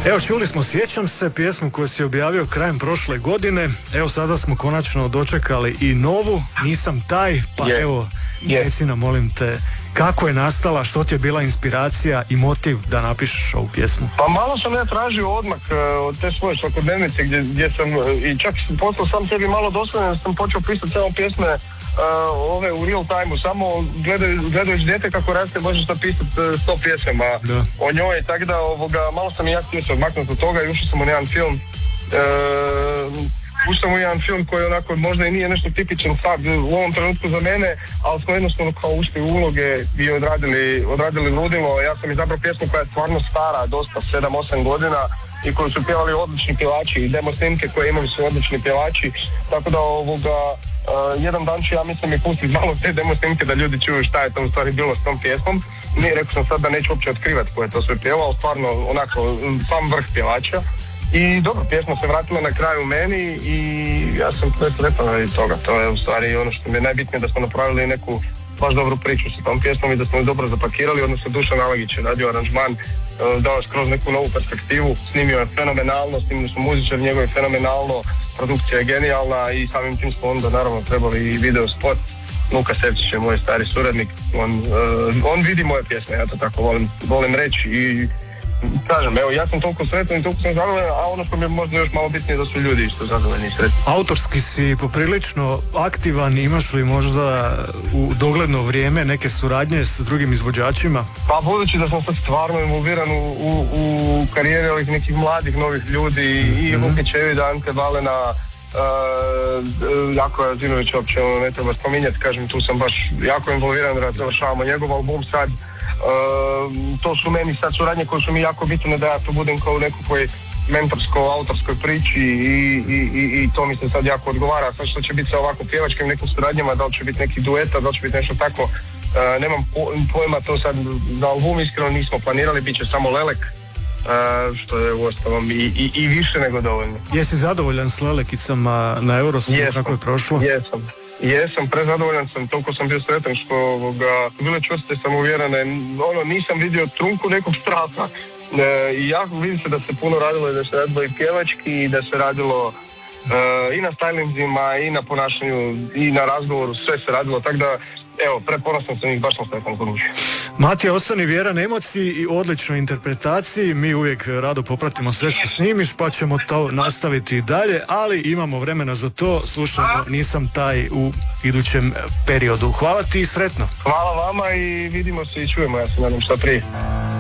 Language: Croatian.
Evo, čuli smo Sjećam se, pjesmu koju si objavio krajem prošle godine. Evo, sada smo konačno dočekali i novu, Nisam taj, pa evo, reci nam, molim te, kako je nastala, što ti je bila inspiracija i motiv da napišeš ovu pjesmu? Pa malo sam ja tražio odmak od te svoje svakodnevnice gdje sam i čak postao sam sebi malo dosljedan, sam počeo pisati samo pjesme ove u real time-u, samo gledajući dijete kako raste možeš napisati 100 pjesema o njoj, tako da malo sam i ja htio se odmaknuti od toga i ušao sam u jedan film koji onako možda i nije nešto tipičan sad u ovom trenutku za mene, ali smo jednostavno kao ušli u uloge i odradili ludilo. Ja sam izabrao pjesmu koja je stvarno stara, dosta 7-8 godina i koju su pjevali odlični pjevači i demo snimke koje imali su odlični pjevači, tako da jedan dan ću ja mislim i pustiti malo te demo snimke da ljudi čuju šta je to u stvari bilo s tom pjesmom. Nije, rekao sam sad da neću uopće otkrivati ko je to sve pjevao, stvarno onako sam vrh pjevača. I dobro, pjesma se vratila na kraju meni i ja sam presretan radi toga. To je u stvari ono što mi je najbitnije, da smo napravili neku baš dobru priču sa tom pjesmom i da smo ju dobro zapakirali, odnosno Dušan Alagić je radio aranžman, dao skroz neku novu perspektivu, snimio je fenomenalno, snimili smo muzičar, njegov je fenomenalno, produkcija je genijalna i samim tim smo onda naravno trebali i video spot. Luka Sevčić je moj stari suradnik, on vidi moje pjesme, ja to tako volim reći i kažem, evo, ja sam toliko sretan i toliko sam zadovoljan, a ono što mi je možda još malo bitnije da su ljudi isto zadovoljni i sretni. Autorski si poprilično aktivan, imaš li možda u dogledno vrijeme neke suradnje s drugim izvođačima? Pa budući da sam sad stvarno involviran u karijeri ovih nekih mladih novih ljudi i Luke Čevida, Ante Valena, Jako Azinović uopće ne treba spominjati, kažem, tu sam baš jako involviran da završavamo njegov album sad. To su meni sad suradnje koje su mi jako bitne da ja tu budem kao u nekoj mentorsko-autorskoj priči i to mi se sad jako odgovara. Sad što će biti sa ovako pjevačkim nekim suradnjama, da li će biti neki dueta, da li će biti nešto tako, nemam pojma, to sad za album iskreno nismo planirali, bit će samo Lelek, što je uostalom i više nego dovoljno. Jesi zadovoljan s Lelekicama na Eurosmijehu, kako je prošlo? Jesam, prezadovoljan sam, toliko sam bio sretan što bile čvrste sam uvjerene, nisam vidio trunku nekog straha i jako vidim se da se puno radilo i da se radilo i pjevački i da se radilo i na stylinzima i na ponašanju i na razgovoru, sve se radilo, tako da evo, preponosan sam ih, baš sam sretan kod njih. Matija, ostani vjeran emociji i odličnoj interpretaciji. Mi uvijek rado popratimo sve što snimiš, pa ćemo to nastaviti dalje, ali imamo vremena za to. Slušamo Nisam taj u idućem periodu. Hvala ti i sretno. Hvala vama i vidimo se i čujemo, ja se nadam što prije.